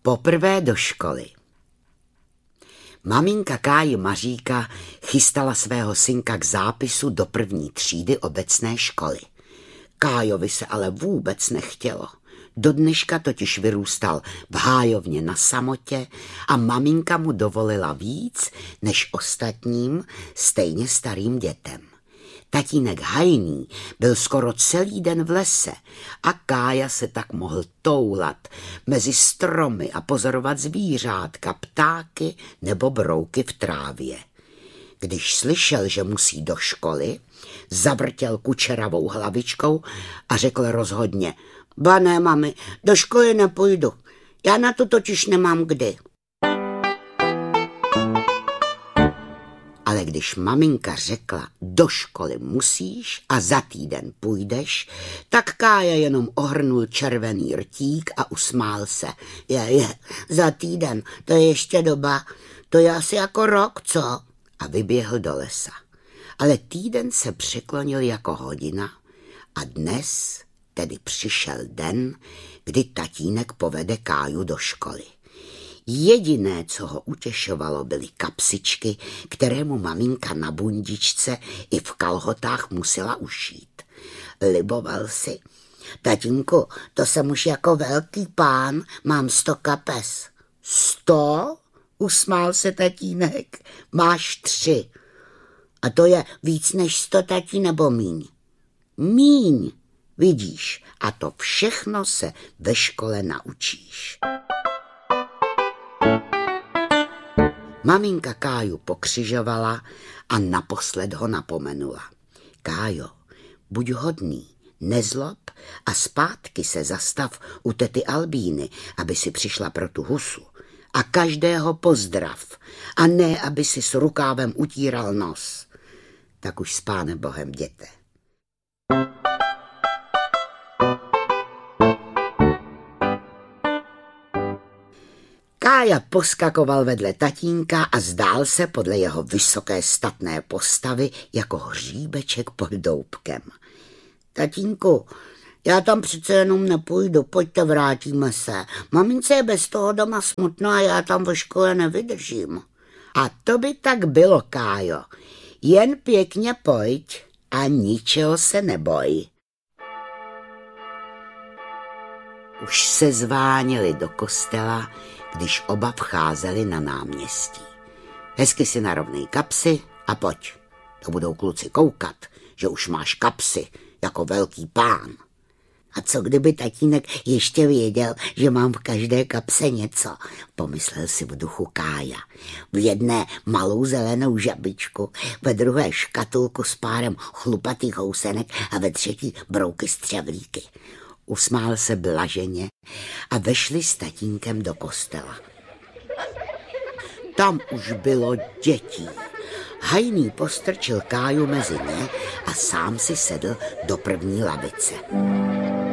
Poprvé do školy. Maminka Káji Maříka chystala svého synka k zápisu do 1. třídy obecné školy. Kájovi se ale vůbec nechtělo. Do dneška totiž vyrůstal v hájovně na samotě a maminka mu dovolila víc než ostatním stejně starým dětem. Tatínek Hajný byl skoro celý den v lese a Kája se tak mohl toulat mezi stromy a pozorovat zvířátka, ptáky nebo brouky v trávě. Když slyšel, že musí do školy, zavrtěl kučeravou hlavičkou a řekl rozhodně: Ba ne, mami, do školy nepůjdu, já na to totiž nemám kdy. Ale když maminka řekla: do školy musíš a za týden půjdeš, tak Kája jenom ohrnul červený rtík a usmál se. Za týden, to je ještě doba, to je asi jako rok, co? A vyběhl do lesa. Ale týden se překlonil jako hodina a dnes tedy přišel den, kdy tatínek povede Káju do školy. Jediné, co ho utěšovalo, byly kapsičky, které mu maminka na bundičce i v kalhotách musela ušít. Liboval si: Tatínku, to jsem už jako velký pán, mám 100 kapes. 100? Usmál se tatínek. Máš 3. A to je víc než 100, tatí, nebo míň? Míň, vidíš, a to všechno se ve škole naučíš. Maminka Káju pokřižovala a naposled ho napomenula: Kájo, buď hodný, nezlob a zpátky se zastav u tety Albíny, aby si přišla pro tu husu. A každého pozdrav, a ne, aby si s rukávem utíral nos. Tak už s Pánem Bohem, jděte. Kája poskakoval vedle tatínka a zdál se podle jeho vysoké statné postavy jako hříbeček pod doupkem. Tatínku, já tam přece jenom nepůjdu, pojďte, vrátíme se. Mamince je bez toho doma smutno a já tam ve škole nevydržím. A to by tak bylo, Kájo. Jen pěkně pojď a ničeho se neboj. Už se zváněli do kostela, když oba vcházeli na náměstí. Hezky si narovnej kapsy a pojď. To budou kluci koukat, že už máš kapsy jako velký pán. A co kdyby tatínek ještě věděl, že mám v každé kapse něco, pomyslel si v duchu Kája. V jedné malou zelenou žabičku, ve druhé škatulku s párem chlupatých housenek a ve třetí brouky s třevlíky. Usmál se blaženě a vešli s tatínkem do kostela. Tam už bylo dětí. Hajný postrčil Káju mezi ně a sám si sedl do první lavice.